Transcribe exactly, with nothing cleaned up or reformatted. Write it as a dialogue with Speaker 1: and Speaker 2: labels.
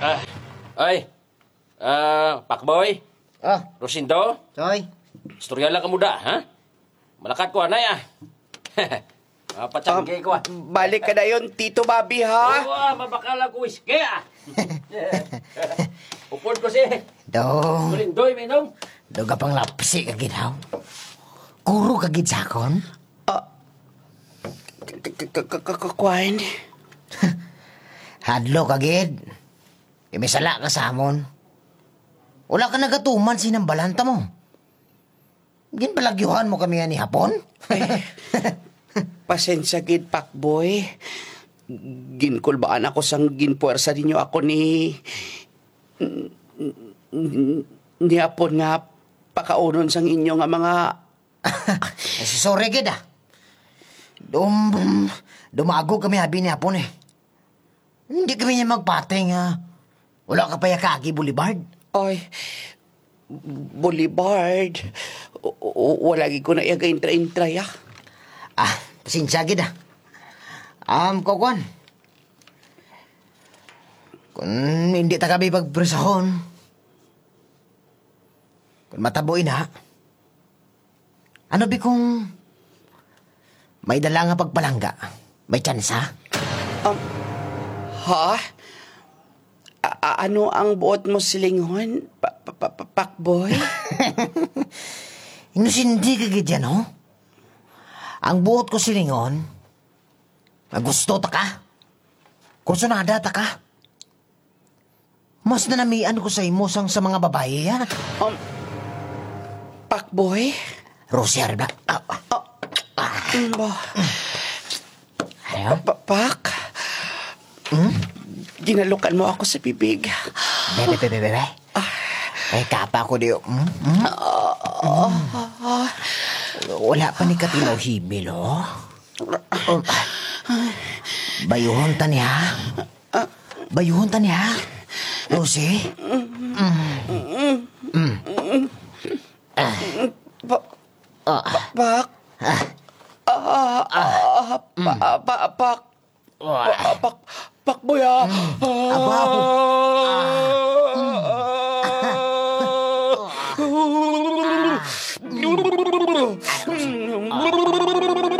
Speaker 1: Ah, ay, ah, Pakboy,
Speaker 2: Oh,
Speaker 1: Rosindo,
Speaker 2: Choy.
Speaker 1: istorya lang ka muda, ha? Malakat ko, anay, ah. Ah, patsangge ko, ah.
Speaker 3: Balik ka na yun, Tito Bobby, ha?
Speaker 1: Oo, ah, mabakala ko whiskey, ah. Upod ko si
Speaker 2: Dong,
Speaker 1: Kulindoy, minong.
Speaker 2: doga pang lapsi ka ginaw. Kuro ka gid sakon.
Speaker 3: Kakakakakakwain.
Speaker 2: Hadlo ka gid. Imisala ka sa amon. Wala ka nagatuman sinambalanta mo. Ginpalagyuhan mo kami ni hapon?
Speaker 3: Pasensya gid, Pakboy. Ginkulbaan ako sang ginpuwersa ninyo ako ni... ni Apon nga pakaunon sang inyo nga mga...
Speaker 2: Sorry gid ah. Dum, dumago kami habi ni hapon eh. Hindi kami niya magpating ha. Wala ka pa yakagi, Boulevard.
Speaker 3: Ay, Boulevard. O- o- Wala gid ko na iyaga intra-intra, ya.
Speaker 2: Ah, pasensya gid ah. Um, Kokwan. Kung hindi ta kami pagpresahon, kung matabuin ha, ano bi kung may dala nga pagpalangga, may tsansa?
Speaker 3: Ha? A- a- ano ang buot mo silinghon, pa- pa- pa- pa- Pakboy?
Speaker 2: Inusindi ka gid yan, no? Ang buot ko silingon, gusto ta ka, kursunada ta ka. Mas nanamian ko sa imo sang sa mga babae, ha?
Speaker 3: Um, Pakboy?
Speaker 2: Rosier ba? Ah, ah.
Speaker 3: Mm, ba?
Speaker 2: Ayaw?
Speaker 3: Pa- Pak?
Speaker 2: Hmm?
Speaker 3: Ginalukan mo ako sa bibig.
Speaker 2: Bebe, bebe, bebe. Ay, kapa ko diyo. Hmm? Hmm? Wala pa ni Katinaw Hibil, oh. Oh. Bayuhon ta niya. Bayuhon ta niya. Rosie? Mm. Mm. Ah.
Speaker 3: Pa-
Speaker 2: Ah.
Speaker 3: Pak?
Speaker 2: Ah.
Speaker 3: Ah, ah, pa- pa- Pak?
Speaker 2: Ah.
Speaker 3: Pa- Pak? Pakboy, ah.
Speaker 2: Aba,